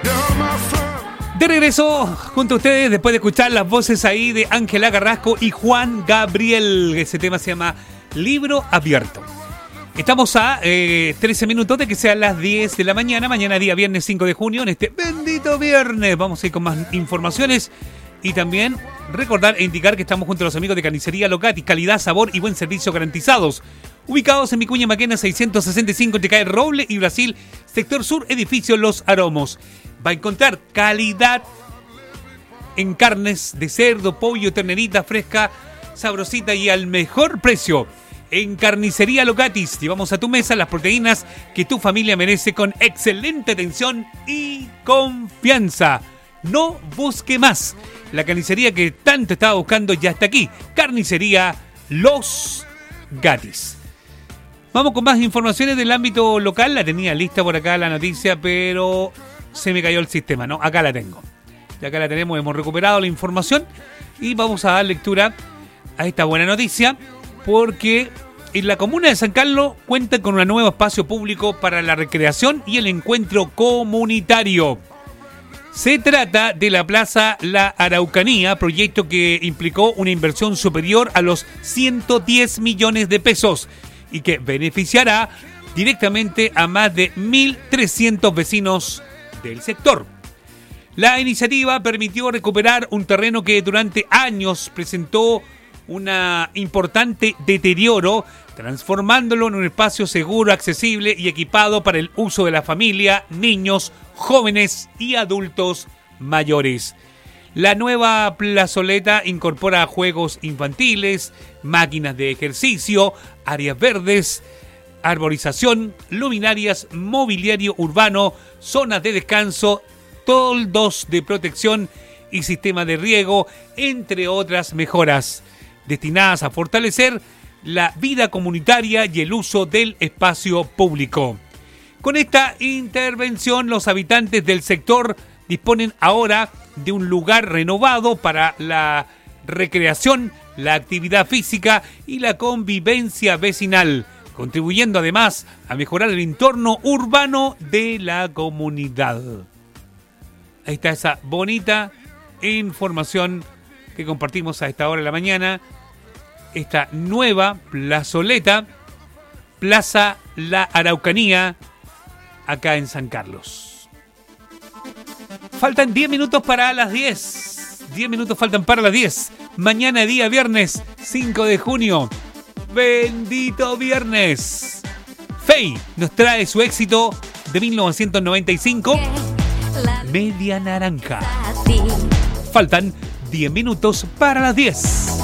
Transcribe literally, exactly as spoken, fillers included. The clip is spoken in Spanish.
De regreso junto a ustedes después de escuchar las voces ahí de Ángela Carrasco y Juan Gabriel. Ese tema se llama Libro Abierto. Estamos a eh, trece minutos de que sean las diez de la mañana. Mañana día viernes cinco de junio. En este bendito viernes vamos a ir con más informaciones. Y también recordar e indicar que estamos junto a los amigos de Carnicería Locati. Calidad, sabor y buen servicio garantizados. Ubicados en Vicuña Maquena seiscientos sesenta y cinco entre calle Roble y Brasil. Sector Sur, edificio Los Aromos. Va a encontrar calidad en carnes de cerdo, pollo, ternerita fresca, sabrosita y al mejor precio. En Carnicería Locatis llevamos a tu mesa las proteínas que tu familia merece con excelente atención y confianza. No busque más. La carnicería que tanto estaba buscando ya está aquí. Carnicería Los Gatis. Vamos con más informaciones del ámbito local. La tenía lista por acá la noticia, pero se me cayó el sistema, ¿no? Acá la tengo. Ya acá la tenemos, hemos recuperado la información y vamos a dar lectura a esta buena noticia porque en la comuna de San Carlos cuenta con un nuevo espacio público para la recreación y el encuentro comunitario. Se trata de la Plaza La Araucanía, proyecto que implicó una inversión superior a los ciento diez millones de pesos y que beneficiará directamente a más de mil trescientos vecinos del sector. La iniciativa permitió recuperar un terreno que durante años presentó un importante deterioro, transformándolo en un espacio seguro, accesible y equipado para el uso de la familia, niños, jóvenes y adultos mayores. La nueva plazoleta incorpora juegos infantiles, máquinas de ejercicio, áreas verdes, arborización, luminarias, mobiliario urbano, zonas de descanso, toldos de protección y sistema de riego, entre otras mejoras, destinadas a fortalecer la vida comunitaria y el uso del espacio público. Con esta intervención, los habitantes del sector disponen ahora de un lugar renovado para la recreación, la actividad física y la convivencia vecinal, contribuyendo además a mejorar el entorno urbano de la comunidad. Ahí está esa bonita información que compartimos a esta hora de la mañana. Esta nueva plazoleta, Plaza La Araucanía, acá en San Carlos. Faltan diez minutos para las diez. diez minutos faltan para las diez. Mañana día viernes cinco de junio. ¡Bendito viernes! Fey nos trae su éxito de mil novecientos noventa y cinco, Media Naranja. Faltan diez minutos para las diez.